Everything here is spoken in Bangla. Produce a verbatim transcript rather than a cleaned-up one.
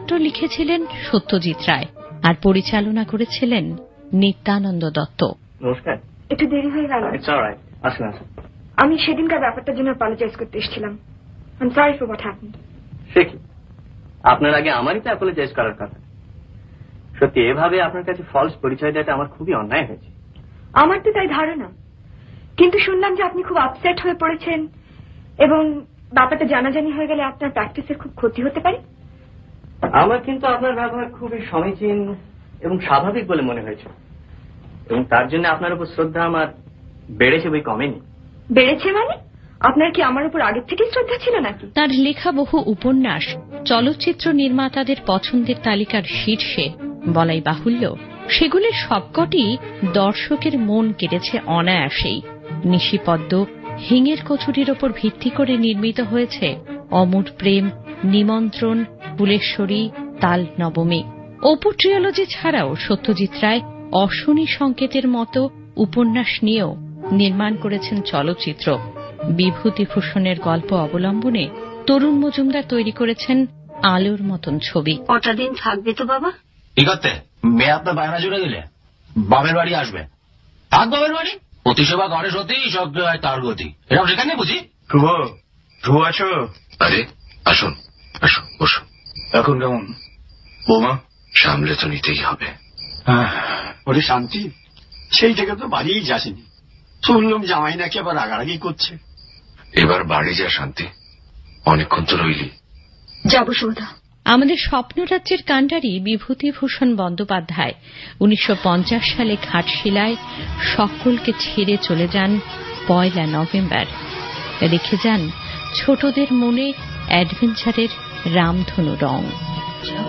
চলচ্চিত্র লিখেছিলেন সত্যজিৎ রায় আর পরিচালনা করেছিলেন নিত্যানন্দ দত্ত। নমস্কার। একটু দেরি হয়ে গেল। আসুন আসুন। আমি সেদিনকার ব্যাপারটার জন্য অ্যাপোলোজাইজ করতে এসেছিলাম। I am sorry for what happened. সে কি, আপনার আগে আমারই তো অ্যাপোলোজাইজ করার কথা। সত্যি এভাবে আপনার কাছে ফলস পরিচয় দেওয়াটা আমার খুবই অন্যায় হয়েছে। আমার তো তাই ধারণা, কিন্তু শুনলাম যে আপনি খুব আপসেট হয়ে পড়েছেন এবং ব্যাপারটা জানাজানি হয়ে গেলে আপনার প্র্যাকটিসের খুব ক্ষতি হতে পারে। আমার কিন্তু আপনার ব্যবহার খুবই সমীচীন এবং স্বাভাবিক বলে মনে হয়েছে, এবং তার জন্য আপনার উপর শ্রদ্ধা আমার বেড়েছে বই কমেনি। বেড়েছে মানে? আপনার কি আমার উপর আগের থেকে শ্রদ্ধা ছিল নাকি? তার লেখা বহু উপন্যাস চলচ্চিত্র নির্মাতাদের পছন্দের তালিকার শীর্ষে বলাই বাহুল্য। সেগুলির সবকটি দর্শকের মন কেড়েছে অনায়াসেই। নিশিপদ্ম, হিঙের কচুরির ওপর ভিত্তি করে নির্মিত হয়েছে অমর প্রেম, নিমন্ত্রণ, ফুলেশ্বরী, তাল নবমী। অপু ট্রিওলজি ছাড়াও সত্যজিৎ রায় অশনি সংকেতের মতো উপন্যাস নিয়েও নির্মাণ করেছেন চলচ্চিত্র। বিভূতিভূষণের গল্প অবলম্বনে তরুণ মজুমদার তৈরি করেছেন আলোর মতন ছবি। কটা দিন থাকবে তো বাবা? কি করতে? মেয়ে আপনার বায়না জুড়ে দিলে বাবের বাড়ি আসবে। থাক বাবের বাড়ি, প্রতিসেবা ঘরে সত্যি সব তার গতি। এরকম সেখানে বুঝি। ধ্রুব, ধ্রুব আছো? আরে আসুন আসুন বসুন। এখন কেমন বৌমা? সামলে তো নিতেই হবে। ওরে শান্তি, সেই থেকে তো বাড়িই যাসনি। শুনলাম জামাই নাকি আবার রাগারাগি করছে। এবার বাড়ি যা শান্তি, অনেকক্ষণ তো রইলি। যাবো সৌদা। আমাদের স্বপ্নরাজ্যের কাণ্ডারি বিভূতিভূষণ বন্দ্যোপাধ্যায় উনিশশো পঞ্চাশ সালে ঘাটশিলায় সকলকে ছেড়ে চলে যান পয়লা নভেম্বর। রেখে যান ছোটদের মনে অ্যাডভেঞ্চারের রামধনু রং।